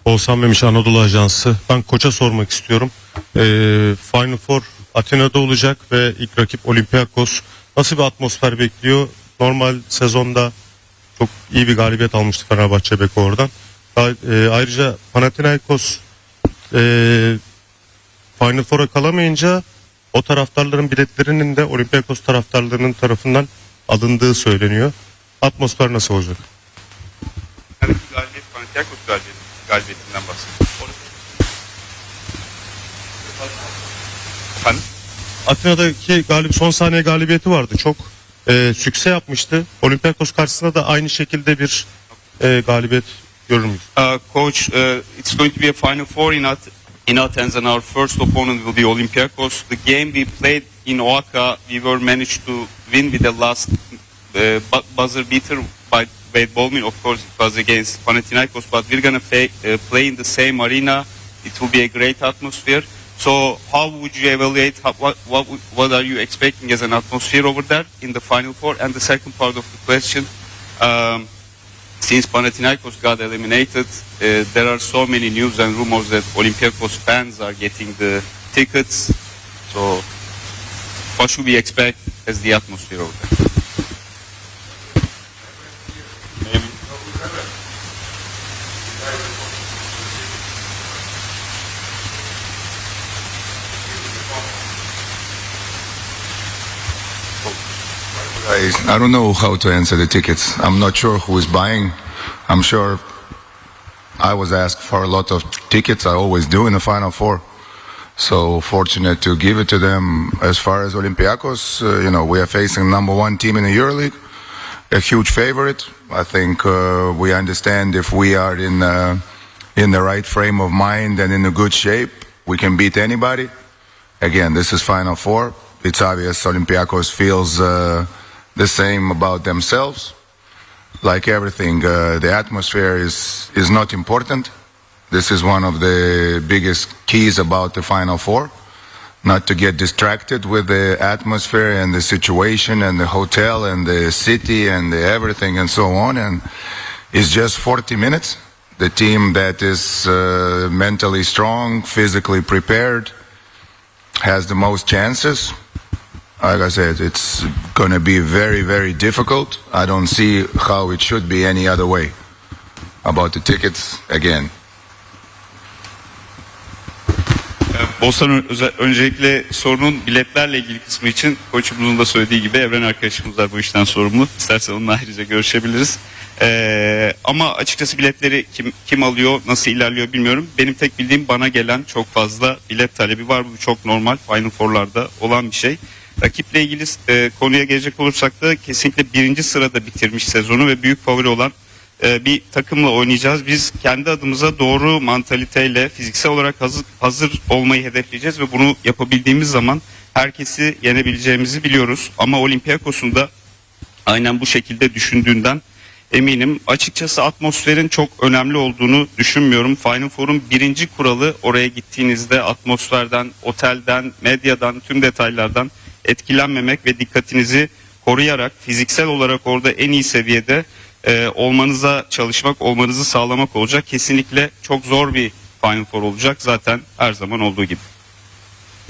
Oğuzhan Memiş, Anadolu Ajansı. Ben koça sormak istiyorum. Final Four Atina'da olacak ve ilk rakip Olympiakos. Nasıl bir atmosfer bekliyor? Normal sezonda çok iyi bir galibiyet almıştı Fenerbahçe Beko oradan. Ayrıca Panathinaikos Final Four'a kalamayınca o taraftarların biletlerinin de Olympiakos taraftarlarının tarafından alındığı söyleniyor. Atmosfer nasıl olacak? Yani galibiyet, Panathinaikos galibiyetinden bahsediyorum. Efendim? Atina'daki son saniye galibiyeti vardı. Çok sükse yapmıştı. Olympiakos karşısında da aynı şekilde bir galibiyet görür müyüz? Coach, it's going to be a Final Four in Athens, and our first opponent will be Olympiakos. The game we played in Oaxaca, we were managed to win with the last buzzer beater by Wade Baldwin. Of course, it was against Panathinaikos, but we're going to play in the same arena. It will be a great atmosphere. So, how would you evaluate? What are you expecting as an atmosphere over there in the Final Four? And the second part of the question. Since Panathinaikos got eliminated, there are so many news and rumors that Olympiakos fans are getting the tickets. So, what should we expect as the atmosphere over there? I don't know how to answer the tickets. I'm not sure who is buying. I'm sure I was asked for a lot of tickets. I always do in the Final Four. So fortunate to give it to them. As far as Olympiacos, we are facing number one team in the EuroLeague, a huge favorite. I think we understand if we are in the right frame of mind and in a good shape, we can beat anybody. Again, this is Final Four. It's obvious Olympiacos feels the same about themselves. Like everything, the atmosphere is not important. This is one of the biggest keys about the Final Four. Not to get distracted with the atmosphere and the situation and the hotel and the city and the everything and so on. And it's just 40 minutes. The team that is mentally strong, physically prepared, has the most chances. Like I said, it's going to be very, very difficult. I don't see how it should be any other way. About the tickets, again. Bosan öncelikle sorunun biletlerle ilgili kısmı için koçumuzun da söylediği gibi Evren arkadaşımız var bu işten sorumlu. İstersen onunla ayrıca görüşebiliriz. Ama açıkçası biletleri kim alıyor, nasıl ilerliyor bilmiyorum. Benim tek bildiğim bana gelen çok fazla bilet talebi var. Bu çok normal Final Four'larda olan bir şey. Rakiple ilgili konuya gelecek olursak da kesinlikle birinci sırada bitirmiş sezonu ve büyük favori olan bir takımla oynayacağız. Biz kendi adımıza doğru mantaliteyle fiziksel olarak hazır olmayı hedefleyeceğiz ve bunu yapabildiğimiz zaman herkesi yenebileceğimizi biliyoruz. Ama Olympiakos'un da aynen bu şekilde düşündüğünden eminim. Açıkçası atmosferin çok önemli olduğunu düşünmüyorum. Final Four'un birinci kuralı oraya gittiğinizde atmosferden, otelden, medyadan, tüm detaylardan etkilenmemek ve dikkatinizi koruyarak fiziksel olarak orada en iyi seviyede olmanıza çalışmak, olmanızı sağlamak olacak. Kesinlikle çok zor bir Final Four olacak zaten her zaman olduğu gibi.